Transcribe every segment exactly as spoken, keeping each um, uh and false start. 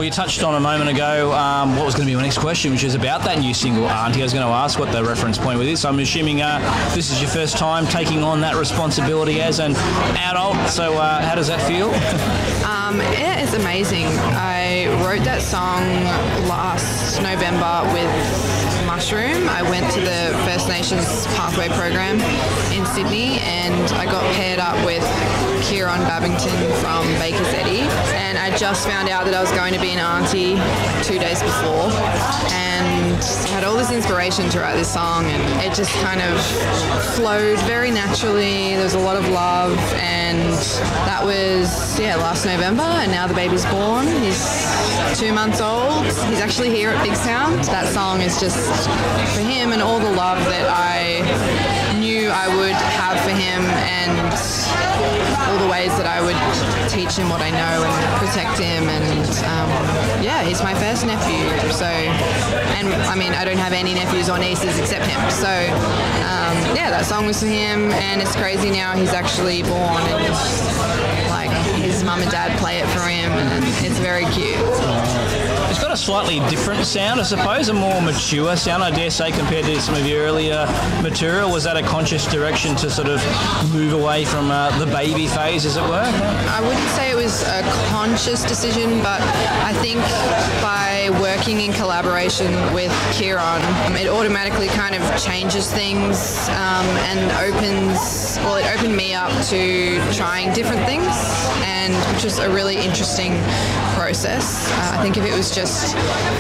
Well, you touched on a moment ago um, what was going to be my next question, which is about that new single, Auntie. I was going to ask what the reference point with this. I'm assuming uh, this is your first time taking on that responsibility as an adult. So uh, how does that feel? Um, yeah, it's amazing. I wrote that song last November with Mushroom. I went to the First Nations Pathway program in Sydney, and I got paired up with Kieran Babington from Baker's Eddy, and I just found out that I was going to be an auntie two days before, and I had all this inspiration to write this song, and it just kind of flowed very naturally. There was a lot of love, and that was, yeah, last November, and now the baby's born. He's two months old. He's actually here at Big Sound. That song is just for him and all the love that I knew I would have for him, and all the ways that I would teach him what I know and protect him. And um, yeah, he's my first nephew. So, and I mean, I don't have any nephews or nieces except him. So um, yeah, that song was for him, and it's crazy now he's actually born, and like his mum and dad play it for him, and it's very cute. It's got a slightly different sound, I suppose, a more mature sound, I dare say, compared to some of your earlier material. Was that a conscious direction to sort of move away from uh, the baby phase, as it were? I wouldn't say it was a conscious decision, but I think by working in collaboration with Kieran, it automatically kind of changes things um, and opens, well, it opened me up to trying different things, and which was a really interesting process. Uh, I think if it was just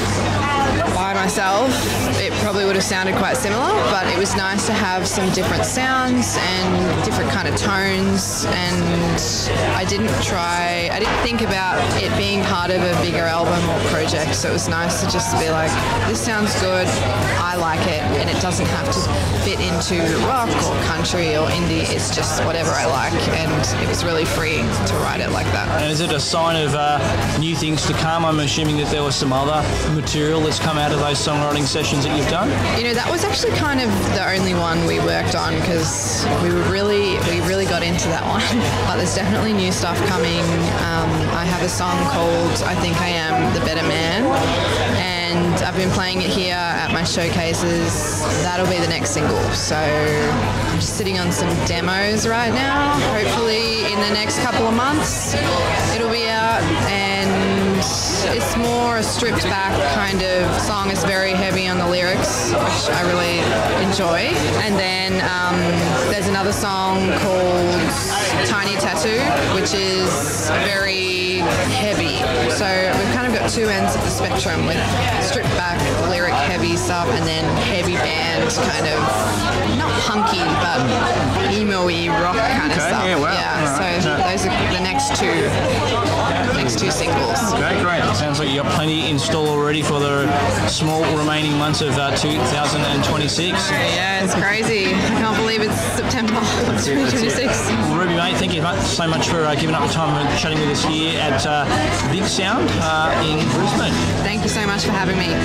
by myself, it probably would have sounded quite similar, but it was nice to have some different sounds and different kind of tones, and I didn't try, I didn't think about it being part of a bigger album or project, so it was nice to just be like, this sounds good, I like it, and it doesn't have to fit into rock or country or indie, it's just whatever I like, and it was really freeing to write it like that. And is it a sign of uh, new things to come? I'm assuming that there was some other material that's come out of those songwriting sessions that you've done? You know, that was actually kind of the only one we worked on, because we were really, we really got into that one. But there's definitely new stuff coming. Um, I have a song called I Think I Am the Better Man, and I've been playing it here at my showcases. That'll be the next single. So I'm just sitting on some demos right now. Hopefully in the next couple of months it'll be out, and it's more a stripped back kind of song. It's very heavy on the lyrics, which I really enjoy. And then um, there's another song called Tiny Tattoo, which is very heavy. So we've kind of got two ends of the spectrum, with stripped back lyric heavy stuff, and then heavy band kind of, not punky, but emo-y rock kind okay, of stuff. Yeah, wow. Yeah, right. so those are the next two next two singles. Okay, great. It sounds like you got plenty in store already for the small remaining months of uh, two thousand twenty-six. Yeah, it's crazy. I can't believe it's September twenty twenty-six. Well, Ruby, mate, thank you so much for uh, giving up the time and chatting with us here at uh, Big Sound uh, in Brisbane. Thank you so much for having me.